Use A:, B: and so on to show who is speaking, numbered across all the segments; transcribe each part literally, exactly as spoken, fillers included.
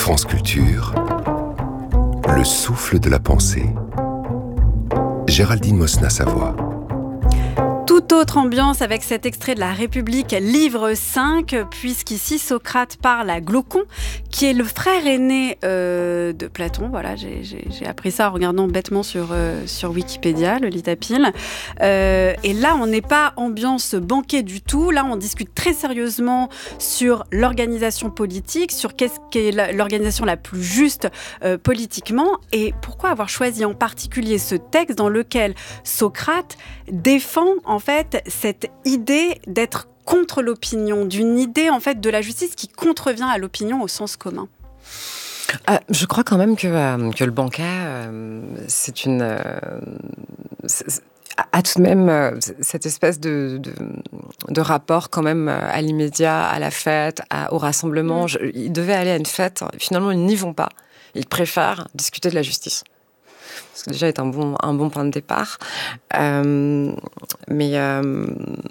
A: France Culture, le souffle de la pensée. Géraldine Mosna-Savoie.
B: Toute autre ambiance avec cet extrait de La République, livre cinq, puisqu'ici Socrate parle à Glaucon, qui est le frère aîné euh, de Platon. Voilà, j'ai, j'ai, j'ai appris ça en regardant bêtement sur, euh, sur Wikipédia, le lit à pile. Euh, et là, on n'est pas ambiance banquet du tout. Là, on discute très sérieusement sur l'organisation politique, sur qu'est-ce qu'est l'organisation la plus juste euh, politiquement. Et pourquoi avoir choisi en particulier ce texte dans lequel Socrate défend en fait cette idée d'être contre l'opinion, d'une idée en fait de la justice qui contrevient à l'opinion au sens commun.
C: Euh, je crois quand même que, euh, que le banquet, euh, c'est une, euh, c'est, a tout de même euh, cette espèce de, de, de rapport quand même à l'immédiat, à la fête, à, au rassemblement. Mmh. Je, ils devaient aller à une fête, finalement ils n'y vont pas. Ils préfèrent discuter de la justice. Ce qui déjà est un bon, un bon point de départ. Euh, mais... Euh,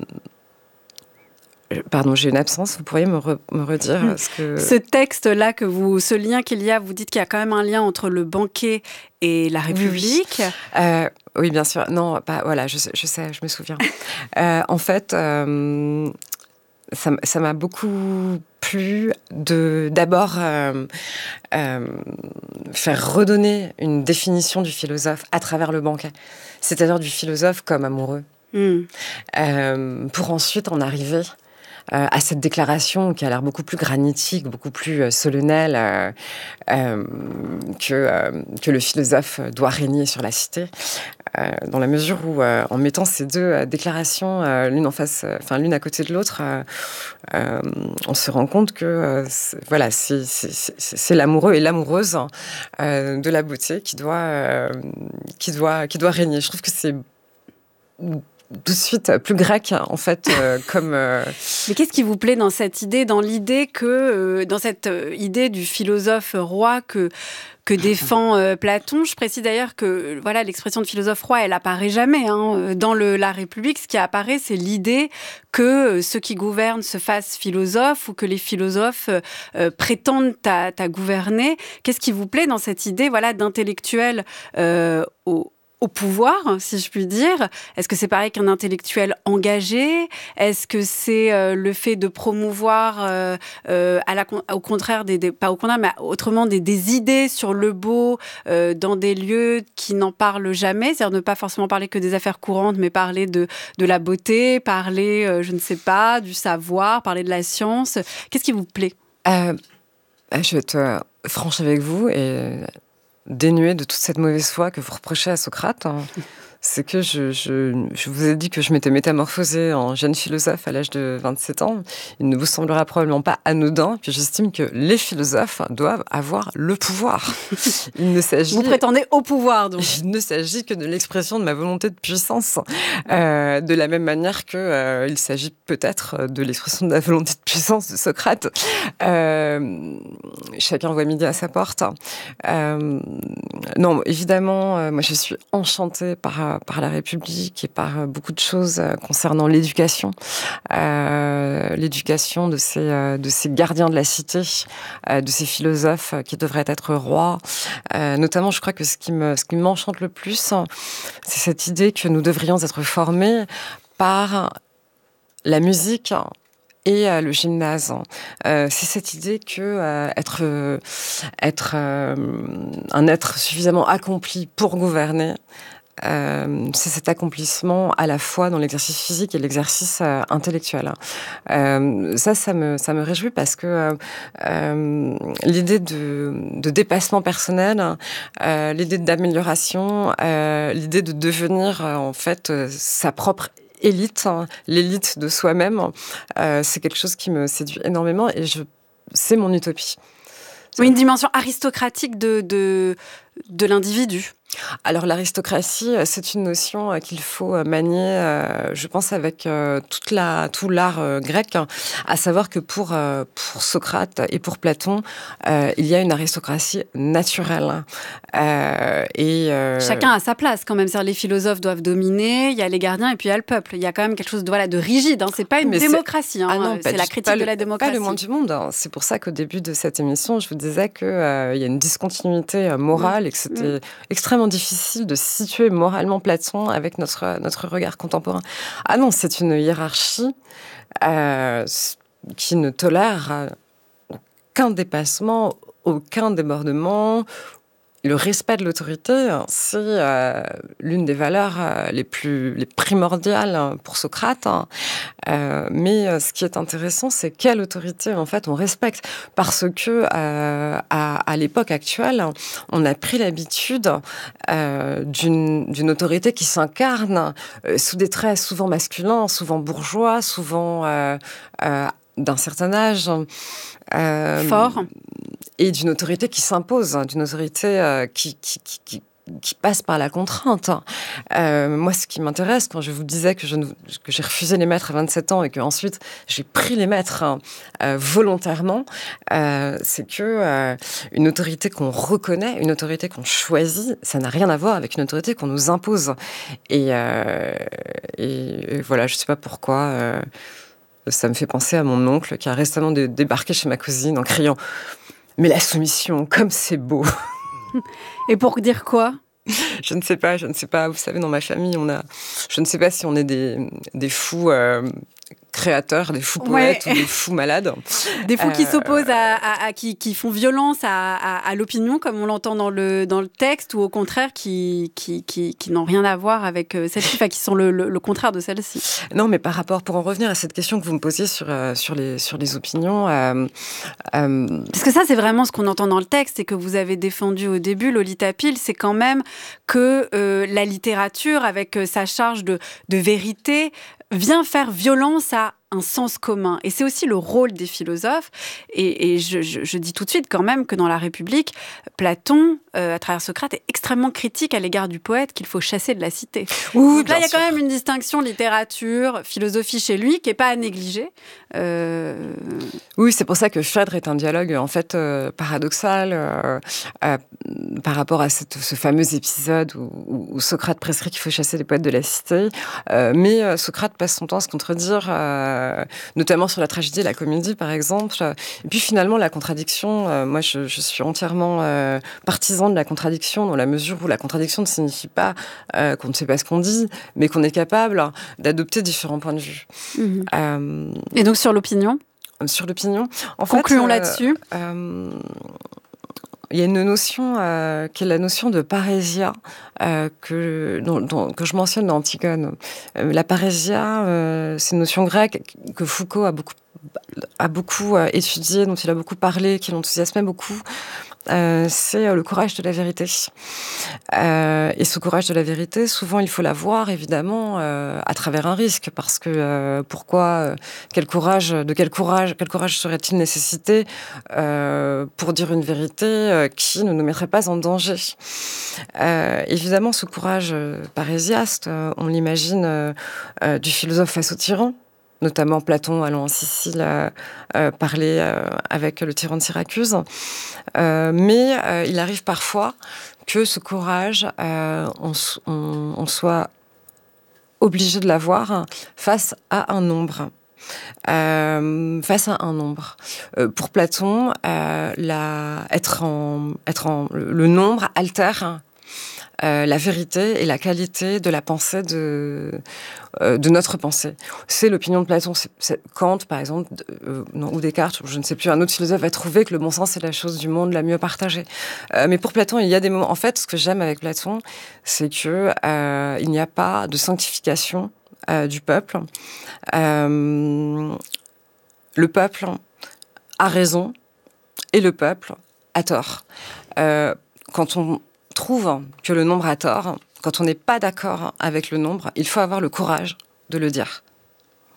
C: Pardon, j'ai une absence, vous pourriez me, re, me redire ce que...
B: Ce texte-là, que vous, ce lien qu'il y a, vous dites qu'il y a quand même un lien entre le banquet et la République.
C: Oui, euh, oui bien sûr. Non, pas, voilà, je, je sais, je me souviens. euh, en fait, euh, ça, ça m'a beaucoup plu de d'abord euh, euh, faire redonner une définition du philosophe à travers le banquet, c'est-à-dire du philosophe comme amoureux, mm. euh, pour ensuite en arriver Euh, à cette déclaration qui a l'air beaucoup plus granitique, beaucoup plus euh, solennelle euh, euh, que, euh, que le philosophe doit régner sur la cité, euh, dans la mesure où, euh, en mettant ces deux euh, déclarations euh, l'une en face, euh, enfin l'une à côté de l'autre, euh, euh, on se rend compte que euh, c'est, voilà, c'est, c'est, c'est, c'est l'amoureux et l'amoureuse euh, de la beauté qui doit, euh, qui doit, qui doit régner. Je trouve que c'est tout de suite plus grec en fait euh, comme euh...
B: mais qu'est-ce qui vous plaît dans cette idée, dans l'idée que euh, dans cette euh, idée du philosophe roi que que défend euh, Platon? Je précise d'ailleurs que voilà, l'expression de philosophe roi, elle apparaît jamais hein. Dans le, la République, ce qui apparaît, c'est l'idée que euh, ceux qui gouvernent se fassent philosophes ou que les philosophes euh, prétendent à, à gouverner. Qu'est-ce qui vous plaît dans cette idée voilà, d'intellectuel euh, au au pouvoir, si je puis dire? Est-ce que c'est pareil qu'un intellectuel engagé? Est-ce que c'est euh, le fait de promouvoir, euh, euh, à la, au contraire, des, des, pas au contraire, mais autrement des, des idées sur le beau euh, dans des lieux qui n'en parlent jamais? C'est-à-dire ne pas forcément parler que des affaires courantes, mais parler de, de la beauté, parler, euh, je ne sais pas, du savoir, parler de la science. Qu'est-ce qui vous plaît?
C: euh, Je vais être euh, franche avec vous et... dénué de toute cette mauvaise foi que vous reprochez à Socrate, hein. C'est que je, je, je vous ai dit que je m'étais métamorphosée en jeune philosophe à l'âge de vingt-sept ans. Il ne vous semblera probablement pas anodin que j'estime que les philosophes doivent avoir le pouvoir. Il ne s'agit...
B: Vous prétendez au pouvoir, donc.
C: Il ne s'agit que de l'expression de ma volonté de puissance, euh, de la même manière que euh, il s'agit peut-être de l'expression de la volonté de puissance de Socrate. Euh, chacun voit midi à sa porte. Euh, non, évidemment, euh, moi je suis enchantée par par la République et par beaucoup de choses concernant l'éducation, euh, l'éducation de ces, de ces gardiens de la cité, euh, de ces philosophes qui devraient être rois. Euh, notamment, je crois que ce qui me, ce qui m'enchante le plus, c'est cette idée que nous devrions être formés par la musique et euh, le gymnase. Euh, c'est cette idée que euh, être, euh, être euh, un être suffisamment accompli pour gouverner, Euh, c'est cet accomplissement à la fois dans l'exercice physique et l'exercice euh, intellectuel. Euh, ça, ça me, ça me réjouit parce que euh, euh, l'idée de, de dépassement personnel, euh, l'idée d'amélioration, euh, l'idée de devenir euh, en fait euh, sa propre élite, hein, l'élite de soi-même, euh, c'est quelque chose qui me séduit énormément et je, c'est mon utopie.
B: Oui, une dimension aristocratique de, de, de l'individu.
C: Alors l'aristocratie, c'est une notion qu'il faut manier, euh, je pense, avec euh, toute la, tout l'art euh, grec, à savoir que pour, euh, pour Socrate et pour Platon, euh, il y a une aristocratie naturelle. Euh, et, euh...
B: Chacun a sa place quand même. C'est-à-dire, les philosophes doivent dominer, il y a les gardiens et puis il y a le peuple. Il y a quand même quelque chose de, voilà, de rigide. Hein. C'est pas une
C: Mais
B: démocratie. Hein.
C: Ah non,
B: c'est la critique
C: le,
B: de la démocratie.
C: Pas le moins du monde. Hein. C'est pour ça qu'au début de cette émission, je vous disais qu'il euh, y a une discontinuité morale mmh. et que c'était mmh. extrêmement difficile de situer moralement Platon avec notre, notre regard contemporain. Ah non, c'est une hiérarchie euh, qui ne tolère aucun dépassement, aucun débordement. Le respect de l'autorité, c'est euh, l'une des valeurs euh, les plus les primordiales pour Socrate. Hein. Euh, mais euh, ce qui est intéressant, c'est quelle autorité en fait on respecte, parce que euh, à, à l'époque actuelle, on a pris l'habitude euh, d'une, d'une autorité qui s'incarne euh, sous des traits souvent masculins, souvent bourgeois, souvent euh, euh, d'un certain âge.
B: Euh, Fort.
C: Et d'une autorité qui s'impose, d'une autorité euh, qui, qui, qui, qui, qui passe par la contrainte. Euh, moi, ce qui m'intéresse, quand je vous disais que, je ne, que j'ai refusé les maîtres à vingt-sept ans et qu'ensuite j'ai pris les maîtres hein, euh, volontairement, euh, c'est que euh, une autorité qu'on reconnaît, une autorité qu'on choisit, ça n'a rien à voir avec une autorité qu'on nous impose. Et, euh, et, et voilà, je ne sais pas pourquoi... Euh, ça me fait penser à mon oncle qui a récemment dé- débarqué chez ma cousine en criant « Mais la soumission, comme c'est beau !»
B: Et pour dire quoi ?
C: Je ne sais pas, je ne sais pas. Vous savez, dans ma famille, on a... Je ne sais pas si on est des, des fous... Euh... créateurs, des fous poètes ouais. ou des fous malades.
B: Des fous euh... qui s'opposent, à, à, à qui, qui font violence à, à, à l'opinion, comme on l'entend dans le, dans le texte, ou au contraire, qui, qui, qui, qui n'ont rien à voir avec celle-ci, enfin, qui sont le, le, le contraire de celle-ci.
C: Non, mais par rapport, pour en revenir à cette question que vous me posiez sur, euh, sur, les, sur les opinions... Euh,
B: euh... Parce que ça, c'est vraiment ce qu'on entend dans le texte et que vous avez défendu au début, Lolita Peel, c'est quand même que euh, la littérature, avec euh, sa charge de, de vérité, vient faire violence à un sens commun. Et c'est aussi le rôle des philosophes. Et, et je, je, je dis tout de suite quand même que dans La République, Platon, euh, à travers Socrate, est extrêmement critique à l'égard du poète qu'il faut chasser de la cité.
C: Oui,
B: Donc là, il y a quand même une distinction littérature, philosophie chez lui qui n'est pas à négliger. Euh...
C: Oui, c'est pour ça que Phèdre est un dialogue en fait euh, paradoxal euh, euh, par rapport à cette, ce fameux épisode où, où Socrate prescrit qu'il faut chasser les poètes de la cité. Euh, mais euh, Socrate passe son temps à se contredire, euh, notamment sur la tragédie et la comédie, par exemple. Et puis finalement, la contradiction, euh, moi je, je suis entièrement euh, partisan de la contradiction, dans la mesure où la contradiction ne signifie pas euh, qu'on ne sait pas ce qu'on dit, mais qu'on est capable d'adopter différents points de vue.
B: Mmh. Euh, et donc sur l'opinion ?
C: Sur l'opinion. En
B: Concluons
C: fait,
B: là-dessus.
C: Euh, euh, il y a une notion euh, qui est la notion de parésia euh, que, dont, dont, que je mentionne dans Antigone. Euh, la parésia, euh, c'est une notion grecque que Foucault a beaucoup, a beaucoup euh, étudiée, dont il a beaucoup parlé, qui l'enthousiasmait beaucoup. Euh, c'est euh, le courage de la vérité. Euh, et ce courage de la vérité, souvent, il faut l'avoir, évidemment, euh, à travers un risque. Parce que euh, pourquoi, euh, quel courage, de quel courage, quel courage serait-il nécessité euh, pour dire une vérité euh, qui ne nous mettrait pas en danger ? euh, Évidemment, ce courage euh, parésiaste, euh, on l'imagine euh, euh, du philosophe face au tyran, notamment Platon allant en Sicile euh, euh, parler euh, avec le tyran de Syracuse. Euh, mais euh, il arrive parfois que ce courage, euh, on, on, on soit obligé de l'avoir face à un nombre. Euh, face à un nombre. Euh, pour Platon, euh, la, être en, être en, le nombre altère Euh, la vérité et la qualité de la pensée de, euh, de notre pensée. C'est l'opinion de Platon. C'est, c'est Kant, par exemple, euh, non, ou Descartes, ou je ne sais plus, un autre philosophe a trouvé que le bon sens est la chose du monde la mieux partagée. Euh, mais pour Platon, il y a des moments... En fait, ce que j'aime avec Platon, c'est que euh, il n'y a pas de sanctification euh, du peuple. Euh, le peuple a raison et le peuple a tort. Euh, quand on trouve que le nombre a tort, quand on n'est pas d'accord avec le nombre, il faut avoir le courage de le dire.